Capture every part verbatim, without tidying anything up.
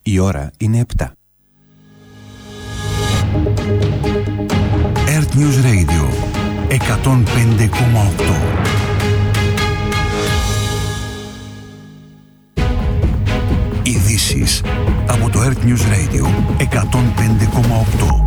Η ώρα είναι επτά. Earth News Radio εκατόν πέντε κόμμα οκτώ. Ειδήσεις από το Earth News Radio εκατόν πέντε κόμμα οκτώ.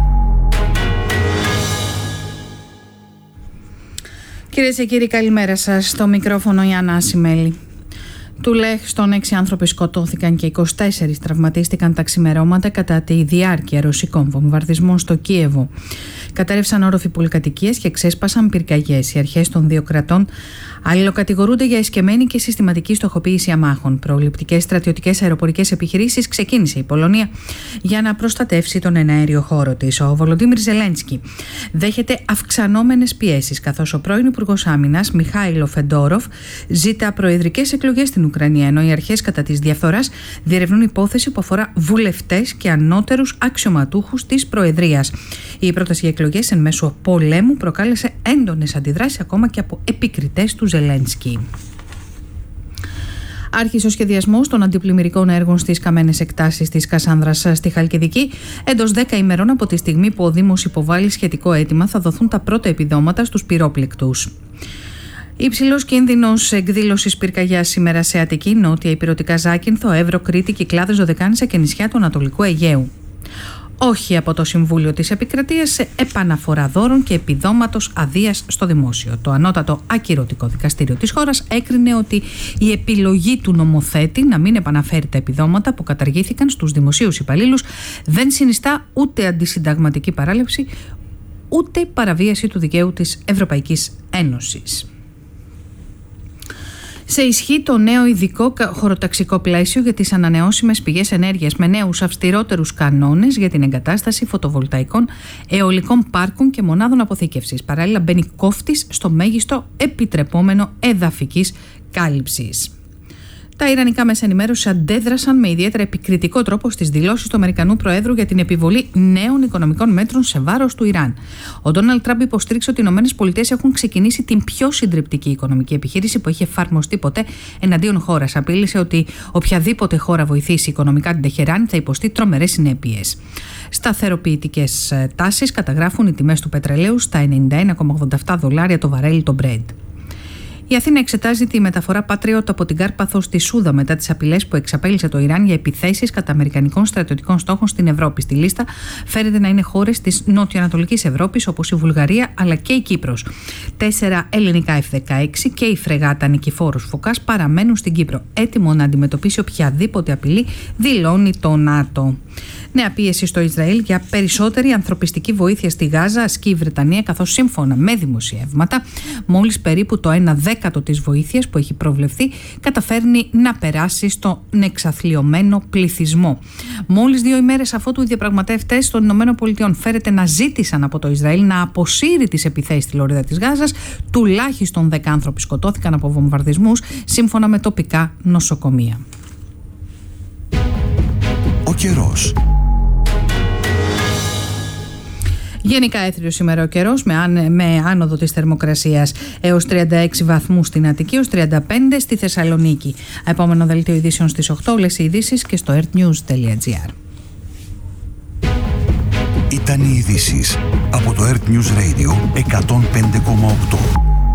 Κυρίες και κύριοι, καλημέρα σας. Στο μικρόφωνο η Άννα Ασημέλη. Τουλάχιστον έξι άνθρωποι σκοτώθηκαν και είκοσι τέσσερις τραυματίστηκαν τα ξημερώματα κατά τη διάρκεια ρωσικών βομβαρδισμών στο Κίεβο. Κατέρευσαν όροφοι πολυκατοικίες και ξέσπασαν πυρκαγιές. Οι αρχές των δύο κρατών αλληλοκατηγορούνται για εσκεμμένη και συστηματική στοχοποίηση αμάχων. Προληπτικές στρατιωτικές αεροπορικές επιχειρήσεις ξεκίνησε η Πολωνία για να προστατεύσει τον εναέριο χώρο της. Ο Βολοντίμιρ Ζελένσκι δέχεται αυξανόμενες πιέσεις, καθώς ο πρώην Υπουργός Άμυνας Μιχάηλο Φεντόροφ ζητά προεδρικές εκλογές στην Ουκρανία, ενώ οι αρχές κατά της διαφθοράς διερευνούν υπόθεση που αφορά βουλευτές και ανώτερους αξιωματούχους της Προεδρίας. Η πρόταση για εκλογές εν μέσω πολέμου προκάλεσε έντονες αντιδράσεις ακόμα και από επικριτές του Ζελένσκι. Άρχισε ο σχεδιασμός των αντιπλημμυρικών έργων στις καμένες εκτάσεις της Κασάνδρας στη Χαλκιδική. Εντός δέκα ημερών από τη στιγμή που ο Δήμος υποβάλλει σχετικό αίτημα, θα δοθούν τα πρώτα επιδόματα στους πυρόπληκτους. Υψηλός κίνδυνος εκδήλωσης πυρκαγιάς σήμερα σε Αττική, Νότια Ηπειρωτικά, Ζάκυνθο, Εύρο, Κρήτη, Κυκλάδες, Δωδεκάνησα και νησιά του Ανατολικού Αιγαίου. Όχι από το Συμβούλιο της Επικρατείας σε επαναφορά δώρων και επιδόματος αδείας στο δημόσιο. Το ανώτατο ακυρωτικό δικαστήριο της χώρας έκρινε ότι η επιλογή του νομοθέτη να μην επαναφέρει τα επιδόματα που καταργήθηκαν στους δημοσίους υπαλλήλους δεν συνιστά ούτε αντισυνταγματική παράληψη, ούτε παραβίαση του δικαίου της Ευρωπαϊκής Ένωσης. Σε ισχύ το νέο ειδικό χωροταξικό πλαίσιο για τις ανανεώσιμες πηγές ενέργειας, με νέους αυστηρότερους κανόνες για την εγκατάσταση φωτοβολταϊκών, αιωλικών πάρκων και μονάδων αποθήκευσης. Παράλληλα, μπαίνει κόφτης στο μέγιστο επιτρεπόμενο εδαφικής κάλυψης. Τα ιρανικά μέσα ενημέρωσης αντέδρασαν με ιδιαίτερα επικριτικό τρόπο στις δηλώσεις του Αμερικανού Προέδρου για την επιβολή νέων οικονομικών μέτρων σε βάρος του Ιράν. Ο Ντόναλντ Τραμπ υποστήριξε ότι οι ΗΠΑ έχουν ξεκινήσει την πιο συντριπτική οικονομική επιχείρηση που έχει εφαρμοστεί ποτέ εναντίον χώρας. Απείλησε ότι οποιαδήποτε χώρα βοηθήσει οικονομικά την Τεχεράνη θα υποστεί τρομερές συνέπειες. Σταθεροποιητικές τάσεις καταγράφουν οι τιμές του πετρελαίου στα ενενήντα ένα κόμμα ογδόντα επτά δολάρια το βαρέλι το Brent. Η Αθήνα εξετάζει τη μεταφορά Patriot από την Κάρπαθο στη Σούδα μετά τις απειλές που εξαπέλυσε το Ιράν για επιθέσεις κατά αμερικανικών στρατιωτικών στόχων στην Ευρώπη. Στη λίστα φέρεται να είναι χώρες της νοτιοανατολικής Ευρώπης όπως η Βουλγαρία αλλά και η Κύπρος. Τέσσερα ελληνικά εφ δεκαέξι και η φρεγάτα Νικηφόρος Φωκάς παραμένουν στην Κύπρο, έτοιμο να αντιμετωπίσει οποιαδήποτε απειλή, δηλώνει το ΝΑΤΟ. Νέα πίεση στο Ισραήλ για περισσότερη ανθρωπιστική βοήθεια στη Γάζα ασκεί η Βρετανία, καθώς σύμφωνα με δημοσιεύματα, μόλις περίπου το ένα δέκατο της βοήθειας που έχει προβλεφθεί καταφέρνει να περάσει στον εξαθλιωμένο πληθυσμό. Μόλις δύο ημέρες αφότου οι διαπραγματευτές των ΗΠΑ φέρεται να ζήτησαν από το Ισραήλ να αποσύρει τις επιθέσεις στη λωρίδα της Γάζας, τουλάχιστον δέκα άνθρωποι σκοτώθηκαν από βομβαρδισμούς, σύμφωνα με τοπικά νοσοκομεία. Ο καιρός. Γενικά έθριος σήμερα ο καιρός, με, άν, με άνοδο της θερμοκρασίας έως τριάντα έξι βαθμούς στην Αττική, έως τριάντα πέντε στη Θεσσαλονίκη. Επόμενο δελτίο ειδήσεων στις οκτώ, όλες οι ειδήσεις και στο earthnews τελεία gr. Ήταν οι ειδήσεις από το Earth News Radio εκατόν πέντε κόμμα οκτώ.